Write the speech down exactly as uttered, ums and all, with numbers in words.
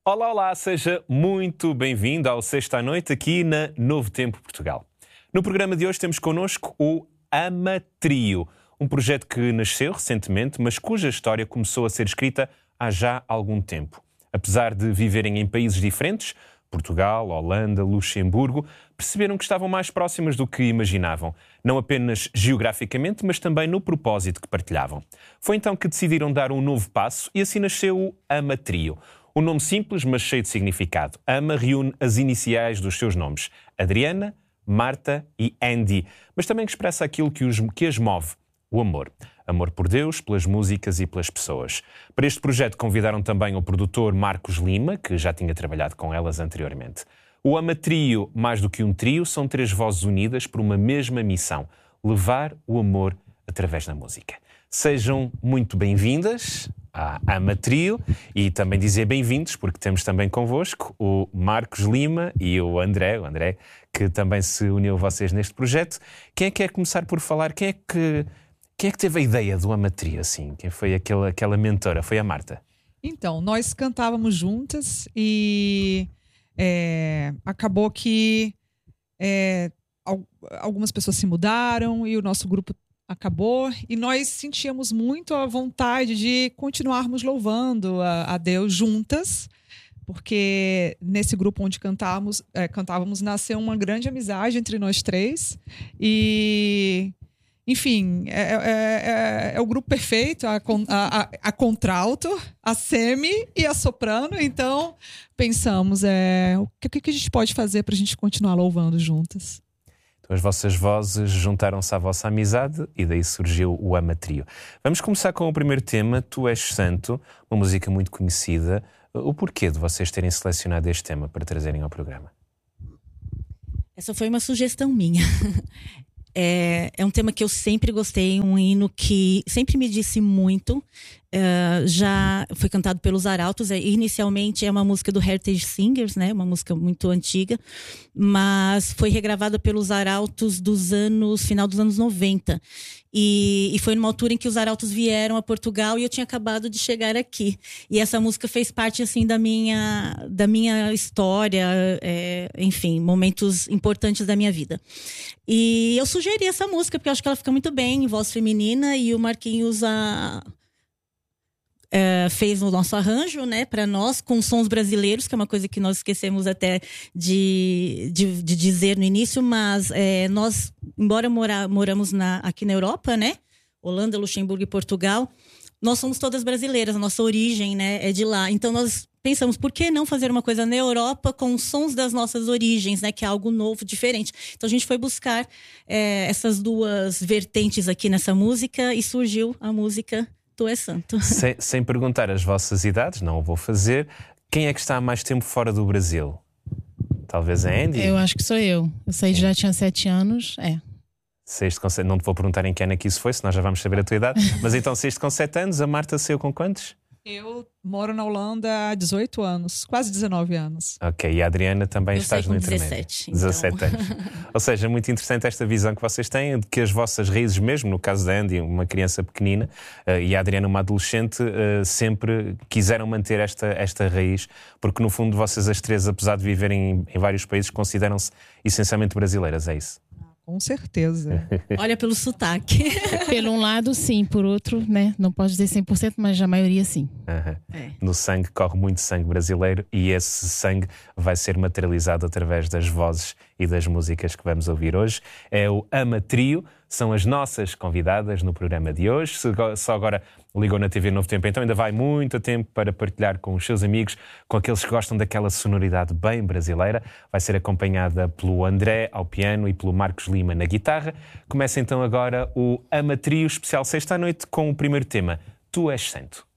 Olá, olá, seja muito bem-vindo ao Sexta à Noite aqui na Novo Tempo Portugal. No programa de hoje temos connosco o Amatrio, um projeto que nasceu recentemente, mas cuja história começou a ser escrita há já algum tempo. Apesar de viverem em países diferentes, Portugal, Holanda, Luxemburgo, perceberam que estavam mais próximas do que imaginavam, não apenas geograficamente, mas também no propósito que partilhavam. Foi então que decidiram dar um novo passo e assim nasceu o Amatrio. Um nome simples, mas cheio de significado. Ama reúne as iniciais dos seus nomes: Adriana, Marta e Andy, mas também expressa aquilo que, os, que as move, o amor. Amor por Deus, pelas músicas e pelas pessoas. Para este projeto convidaram também o produtor Marcos Lima, que já tinha trabalhado com elas anteriormente. O Amatrio, mais do que um trio, são três vozes unidas por uma mesma missão: levar o amor através da música. Sejam muito bem-vindas à Amatrio e também dizer bem-vindos, porque temos também convosco o Marcos Lima e o André, o André, que também se uniu a vocês neste projeto. Quem é que quer começar por falar? Quem é que, quem é que teve a ideia do Amatrio, assim? Quem foi aquela, aquela mentora? Foi a Marta? Então, nós cantávamos juntas e é, acabou que é, algumas pessoas se mudaram e o nosso grupo acabou, e nós sentíamos muito a vontade de continuarmos louvando a, a Deus juntas, porque nesse grupo onde cantávamos, é, cantávamos nasceu uma grande amizade entre nós três. E, enfim, é, é, é, é o grupo perfeito, a, a, a contralto, a semi e a soprano. Então pensamos, é, o que, que a gente pode fazer para a gente continuar louvando juntas? As vossas vozes juntaram-se à vossa amizade e daí surgiu o Amatrio. Vamos começar com o primeiro tema, Tu És Santo, uma música muito conhecida. O porquê de vocês terem selecionado este tema para trazerem ao programa? Essa foi uma sugestão minha. É, é um tema que eu sempre gostei, um hino que sempre me disse muito. Uh, já foi cantado pelos Arautos. É, inicialmente é uma música do Heritage Singers, né? Uma música muito antiga, mas foi regravada pelos Arautos dos anos, final dos anos noventa. E, e foi numa altura em que os Arautos vieram a Portugal e eu tinha acabado de chegar aqui. E essa música fez parte, assim, da minha, da minha história, é, enfim, momentos importantes da minha vida. E eu sugeri essa música porque eu acho que ela fica muito bem em voz feminina, e o Marquinhos a Uh, fez o nosso arranjo, né, para nós, com sons brasileiros, que é uma coisa que nós esquecemos até de, de, de dizer no início, mas é, nós, embora mora, moramos na, aqui na Europa, né, Holanda, Luxemburgo e Portugal, nós somos todas brasileiras, a nossa origem, né, é de lá. Então nós pensamos, por que não fazer uma coisa na Europa com sons das nossas origens, né, que é algo novo, diferente. Então a gente foi buscar é, essas duas vertentes aqui nessa música e surgiu a música Tu És Santo. Sem, sem perguntar as vossas idades, não o vou fazer. Quem é que está há mais tempo fora do Brasil? Talvez a Andy? Eu acho que sou eu. Eu saí já tinha sete anos, é. Saíste com, não te vou perguntar em que ano é que isso foi, senão já vamos saber a tua idade. Mas então saíste com sete anos, a Marta saiu com quantos? Eu moro na Holanda há dezoito anos, quase dezenove anos. Ok, e a Adriana também eu estás no intermédio. dezessete, então. dezessete anos. Ou seja, muito interessante esta visão que vocês têm de que as vossas raízes mesmo, no caso da Andy, uma criança pequenina, uh, e a Adriana, uma adolescente, uh, sempre quiseram manter esta, esta raiz, porque no fundo vocês as três, apesar de viverem em, em vários países, consideram-se essencialmente brasileiras, é isso? Com certeza. Olha pelo sotaque. Pelo um lado, sim. Por outro, né? Não posso dizer cem por cento, mas a maioria, sim. Uhum. É. No sangue corre muito sangue brasileiro e esse sangue vai ser materializado através das vozes e das músicas que vamos ouvir hoje. É o Amatrio, são as nossas convidadas no programa de hoje. Se só agora ligou na T V Novo Tempo, então ainda vai muito tempo para partilhar com os seus amigos, com aqueles que gostam daquela sonoridade bem brasileira. Vai ser acompanhada pelo André ao piano e pelo Marcos Lima na guitarra. Começa então agora o Amatrio especial Sexta à Noite com o primeiro tema, Tu És Santo.